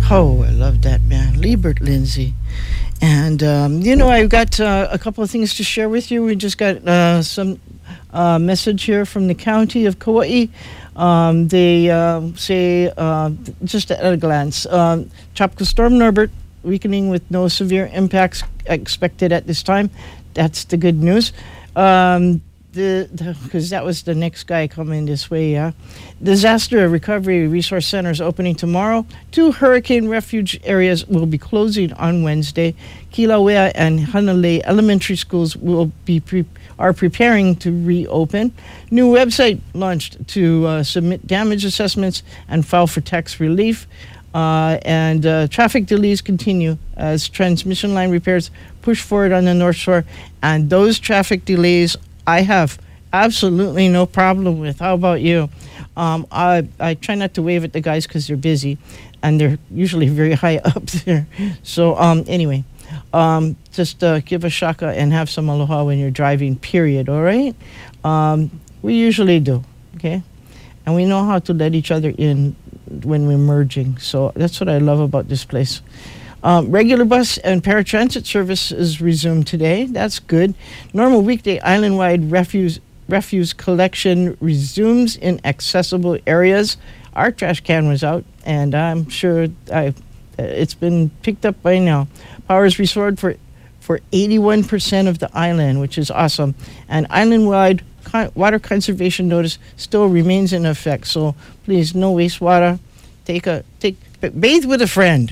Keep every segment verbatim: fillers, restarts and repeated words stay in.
Oh, I love that man, Liebert Lindsay. And, um, you know, I've got uh, a couple of things to share with you. We just got uh, some uh, message here from the county of Kauai. Um, they uh, say, uh, just at a glance, um, Tropical Storm Norbert weakening with no severe impacts expected at this time. That's the good news. Um, the because that was the next guy coming this way, yeah. Disaster Recovery Resource Center is opening tomorrow. Two hurricane refuge areas will be closing on Wednesday. Kilauea and Hanalei elementary schools will be pre- are preparing to reopen. New website launched to uh, submit damage assessments and file for tax relief. Uh, and uh, traffic delays continue as transmission line repairs push forward on the North Shore. And those traffic delays I have absolutely no problem with. How about you? Um, I, I try not to wave at the guys because they're busy, and they're usually very high up there. So um, anyway, um, just uh, give a shaka and have some aloha when you're driving, period, all right? Um, we usually do, okay? And we know how to let each other in when we're merging. So that's what I love about this place. Um, regular bus and paratransit service is resumed today. That's good. Normal weekday island-wide refuse refuse collection resumes in accessible areas. Our trash can was out, and I'm sure I, it's been picked up by now. Power is restored for, for eighty-one percent of the island, which is awesome. And island-wide con- water conservation notice still remains in effect. So please, no wastewater. Take a take bathe with a friend.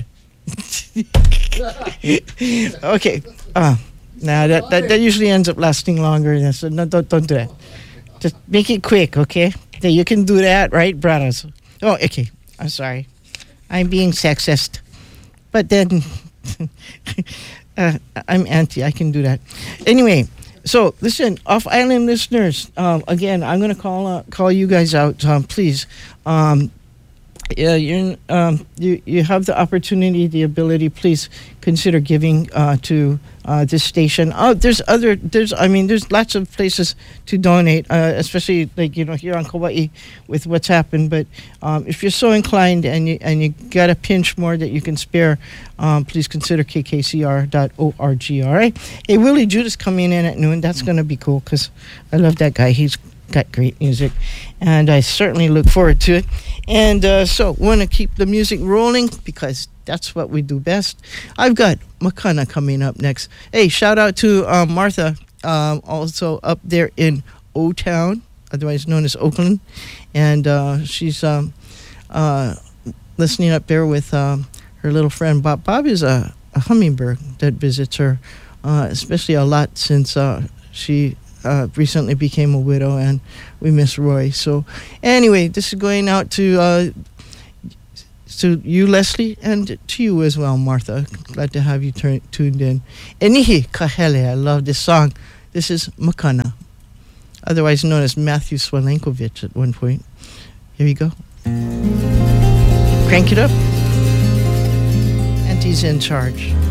Okay. Uh, now that, that that usually ends up lasting longer. So no, don't don't do that. Just make it quick, okay? Okay, you can do that, right, brothers? Oh, okay. I'm sorry. I'm being sexist, but then uh, I'm anti. I can do that. Anyway, so listen, off-island listeners. Um, again, I'm gonna call uh, call you guys out. Um, please. Um, Yeah, you um you you have the opportunity, the ability. Please consider giving uh, to uh, this station. Oh, there's other there's I mean there's lots of places to donate, uh, especially like you know here on Kauai with what's happened. But um, if you're so inclined and you and you got a pinch more that you can spare, um, please consider k k c r dot org. All right. Hey, Willie Judas coming in at noon. That's gonna be cool because I love that guy. He's got great music, and I certainly look forward to it. And uh, so, want to keep the music rolling because that's what we do best. I've got Makana coming up next. Hey, shout out to uh, Martha, um, also up there in O-Town, otherwise known as Oakland, and uh, she's um, uh, listening up there with um, her little friend Bob. Bob is a, a hummingbird that visits her, uh, especially a lot since uh, she Uh, recently became a widow, and we miss Roy. So anyway, this is going out to uh, to you, Leslie, and to you as well, Martha. Glad to have you turn, tuned in. Enihi Kahele, I love this song. This is Makana, otherwise known as Matthew Swalenkovich at one point. Here you go. Crank it up. Auntie's in charge.